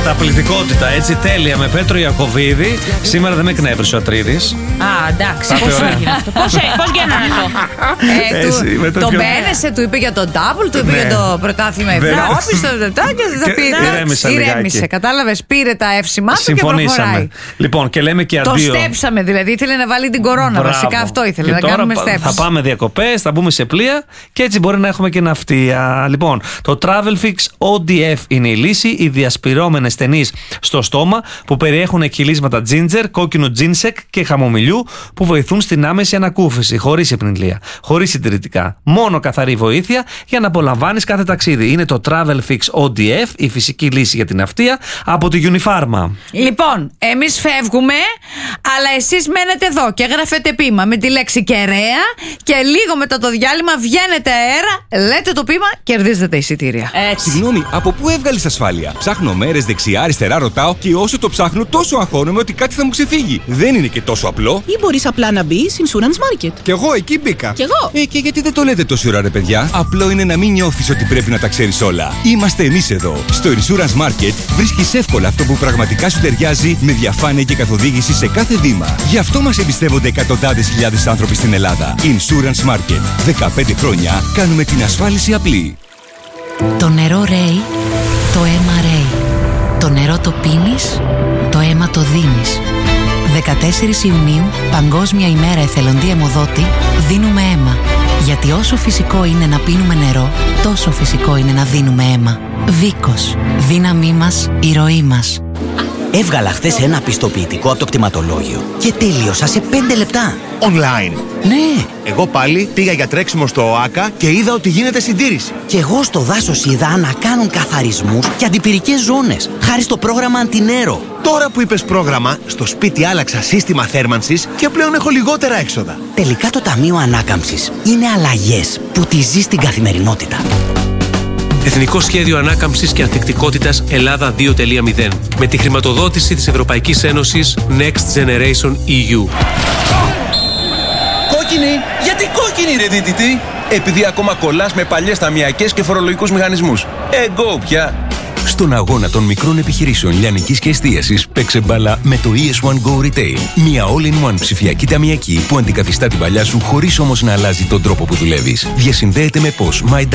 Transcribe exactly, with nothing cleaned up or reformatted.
Καταπληκτικότητα, έτσι, τέλεια, με Πέτρο Ιακωβίδη. Σήμερα δεν με εκνεύρισε ο Ατρίδης. Α, εντάξει, πώς έγινε αυτό. Πώς γίνανε το. Τον πένεσε, του είπε για τον double, του είπε για το πρωτάθλημα Ευρώπης, το λεπτά και θα πει. Ηρέμησε, κατάλαβες, πήρε τα εύσημά του και προχωράει. Λοιπόν, και λέμε και αντίο. Το στέψαμε δηλαδή, ήθελε να βάλει την κορώνα. Βασικά αυτό ήθελε, να κάνουμε στέψη. Θα πάμε διακοπές, θα μπούμε σε πλοία και έτσι μπορεί να έχουμε και ναυτία. Λοιπόν, το Travelfix ο ντι εφ είναι η λύση. Οι διασπυρώμενες ταινίες στο στόμα που περιέχουν εκχυλίσματα ginger, κόκκινο ginseng και χαμομηλιού που βοηθούν στην άμεση ανακούφιση, χωρίς επνιγλία, χωρίς συντηρητικά. Μόνο καθαρή βοήθεια για να απολαμβάνεις κάθε ταξίδι. Είναι το Travelfix ο ντι εφ, η φυσική λύση για την ναυτία από τη Unifarma. Λοιπόν, εμείς φεύγουμε, αλλά εσείς μένετε εδώ και γράφετε ποίημα με τη λέξη κεραία και λίγο μετά το διάλειμμα βγαίνετε αέρα, λέτε το ποίημα, κερδίζετε τα εισιτήρια. Έτσι. Συγγνώμη, από πού έβγαλες ασφάλεια? Ψάχνω μέρες δεξιά, αριστερά, ρωτάω και όσο το ψάχνω τόσο αγχώνομαι ότι κάτι θα μου ξεφύγει. Δεν είναι και τόσο απλό. Ή μπορείς απλά να μπεις Insurance Market. Κι εγώ εκεί μπήκα. Κι εγώ. Ε, και γιατί δεν το λέτε τόση ώρα, ρε παιδιά? Απλό είναι να μην νιώθεις ότι πρέπει να τα ξέρεις όλα. Είμαστε εμείς εδώ. Στο Insurance Market βρίσκεις εύκολα αυτό που πραγματικά σου ταιριάζει με διαφάνεια και καθοδήγηση σε κάθε βήμα. Γι' αυτό μας εμπιστεύονται εκατοντάδες χιλιάδες άνθρωποι στην Ελλάδα. Insurance Market. δεκαπέντε χρόνια κάνουμε την ασφάλιση απλή. Το νερό ρέει, το αίμα ρέει. Το νερό το πίνεις, το αίμα το δίνεις. δεκατέσσερις Ιουνίου, Παγκόσμια ημέρα εθελοντή αιμοδότη, δίνουμε αίμα. Γιατί όσο φυσικό είναι να πίνουμε νερό, τόσο φυσικό είναι να δίνουμε αίμα. Βίκος. Δύναμή μας, η ροή μας. Έβγαλα χθες ένα πιστοποιητικό από το κτηματολόγιο και τέλειωσα σε πέντε λεπτά. Online. Ναι. Εγώ πάλι πήγα για τρέξιμο στο ΟΑΚΑ και είδα ότι γίνεται συντήρηση. Και εγώ στο δάσος είδα να κάνουν καθαρισμούς και αντιπυρικές ζώνες, χάρη στο πρόγραμμα Αντινέρο. Τώρα που είπες πρόγραμμα, στο σπίτι άλλαξα σύστημα θέρμανσης και πλέον έχω λιγότερα έξοδα. Τελικά το Ταμείο Ανάκαμψης είναι αλλαγές που τη ζεις στην καθημερινότητα. Εθνικό Σχέδιο Ανάκαμψης και Ανθεκτικότητας Ελλάδα δύο τελεία μηδέν με τη χρηματοδότηση της Ευρωπαϊκής Ένωσης Next Generation ι γιου. Κόκκινη! Γιατί κόκκινη, ρε δίτητη? Επειδή ακόμα κολλάς με παλιές ταμιακές και φορολογικούς μηχανισμούς. Εγώ πια! Στον αγώνα των μικρών επιχειρήσεων λιανικής και εστίασης παίξε μπάλα με το ι ες one Go Retail. Μια all-in-one ψηφιακή ταμιακή που αντικαθιστά την παλιά σου χωρίς όμως να αλλάζει τον τρόπο που δουλεύεις. Διασυνδέεται με πώς My